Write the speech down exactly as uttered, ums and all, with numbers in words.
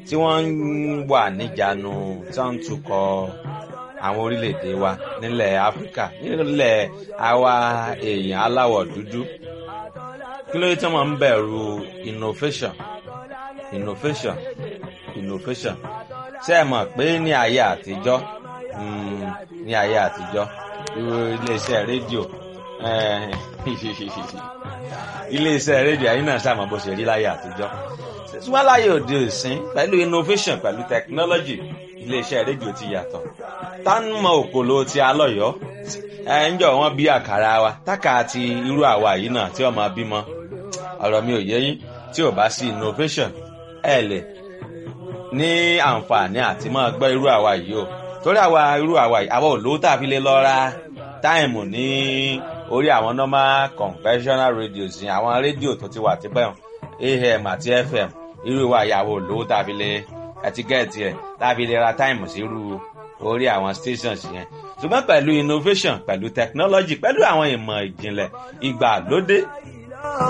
tí wọ́n ń wà níjànú tí wọ́n ń tukọ̀ àwọn orílẹ̀-èdè wa nílẹ̀ Áfíríkà nílẹ̀ àwa èèyàn aláwọ̀ dúdú kí ló dé tí wọ́n ń bẹ̀rù innovation innovation innovation ṣé ẹ mọ̀ pé ní ayé àtijọ́ ní ayé àtijọ́ iléeṣẹ́ rédíò iléeṣẹ́ rédíò ayé náà ṣàmọ̀ bó ṣe rí láyé àtijọ́ ṣùgbọ́n láyé òde òsín pẹ̀lú innovation pẹ̀lú technology iléeṣẹ́ rédíò ti yàtọ̀ tánmọ̀ òkòló ti alọ́yọ́ ẹ̀ ń jọ wọ́n bí àkàrà wa tákà ti irú àwa yìí náà tí wọ́n máa bímọ ọ̀rọ̀ mi ò yé yín tí ò bá sí innovation ẹ lè ní àǹfààní àti máa gbọ́ irú àwa yìí o torí àwa irú àwa yìí àwa ò lówó tá a fi lè lọ ra táìmù ní orí àwọn normal conventional radios ní àwọn rédíò tó ti wà tipẹ́ A M àti F M irú wa ìyàwó lówó tá a fi lè ẹtíkẹ́ẹ̀tì ẹ̀ tá a fi lè ra táìmù sí irú orí àwọn stations yẹn ṣùgbọ́n pẹ̀lú innovation pẹ̀lú technology pẹ̀lú àwọn ìmọ̀ ìjìnlẹ̀ ìgbàlódé